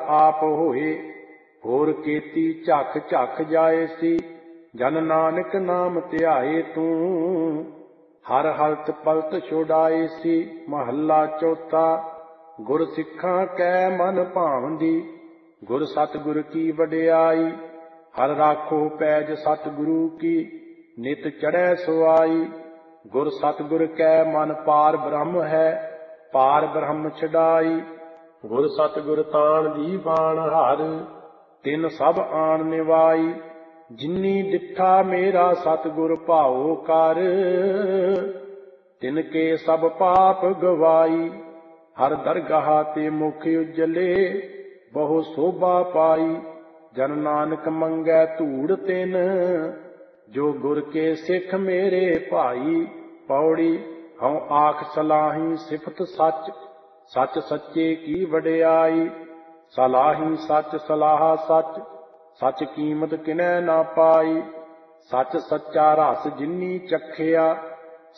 आप होए। होर केती झख झख जाए सी, जन नानक नाम ध्याए तू। हर हलत पलत छुड़ाए सी। महला चौथा। गुर सिखां कै मन भावंदी, गुर सतगुर की वडियाई। हर राखो पैज सतगुरु की, नित चढ़ै सुआई। गुर सतगुर कै मन पार ब्रह्म है, पार ब्रह्म छड़ाई। गुर सतगुर तान दी बाण हर, तिन सब आन निवाई। जिन्नी डिठा मेरा सतगुर भाओ कर, तिनके सब पाप गवाई। हर दरगाह ते मुख उजले, बहु शोभा पाई। जन नानक मंगै धूड़ तिन, जो गुर के सिख मेरे भाई। पौड़ी। हऊँ आख सलाही सिफत सच, सच सच्चे की वडियाई। सलाही सच सलाहा सच, सच कीमत किनै ना पाई। सच सच्चा रस जिन्नी चखिया,